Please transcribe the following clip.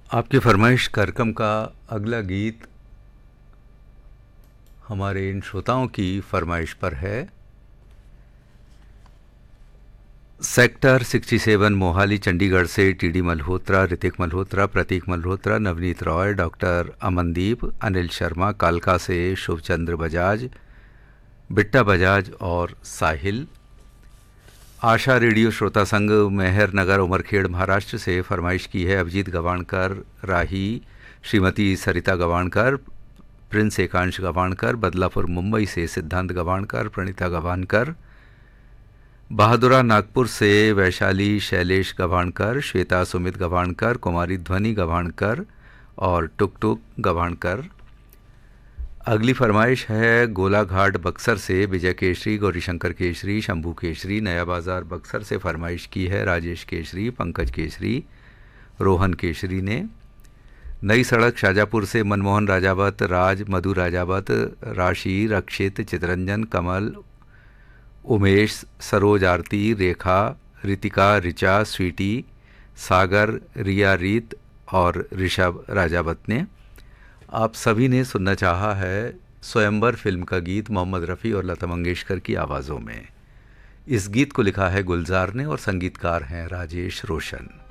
आपकी फरमाइश कार्यक्रम का अगला गीत हमारे इन श्रोताओं की फरमाइश पर है। सेक्टर 67 मोहाली चंडीगढ़ से टीडी मल्होत्रा, ऋतिक मल्होत्रा, प्रतीक मल्होत्रा, नवनीत रॉय, डॉक्टर अमनदीप, अनिल शर्मा, कालका से शुभचंद्र बजाज, बिट्टा बजाज और साहिल। आशा रेडियो श्रोता संघ मेहर नगर उमरखेड़ महाराष्ट्र से फरमाइश की है अभिजीत गवाणकर, राही, श्रीमती सरिता गवाणकर, प्रिंस एकांश गवाणकर, बदलापुर मुंबई से सिद्धांत गवाणकर, प्रणीता गवाणकर, बहादुरा नागपुर से वैशाली शैलेश गवाणकर, श्वेता सुमित गवाणकर, कुमारी ध्वनि गवाणकर और टुक टुक गवाणकर। अगली फरमाइश है गोलाघाट बक्सर से विजय केशरी, गौरीशंकर केशरी, शंभू केशरी। नया बाज़ार बक्सर से फरमाइश की है राजेश केशरी, पंकज केशरी, रोहन केशरी ने। नई सड़क शाजापुर से मनमोहन राजावत, राज, मधु राजावत, राशि, रक्षित, चितरंजन, कमल, उमेश, सरोज, आरती, रेखा, रितिका, ऋचा, स्वीटी, सागर, रिया, रीत और ऋषभ राजावत ने। आप सभी ने सुनना चाहा है स्वयंवर फिल्म का गीत मोहम्मद रफ़ी और लता मंगेशकर की आवाज़ों में। इस गीत को लिखा है गुलजार ने और संगीतकार हैं राजेश रोशन।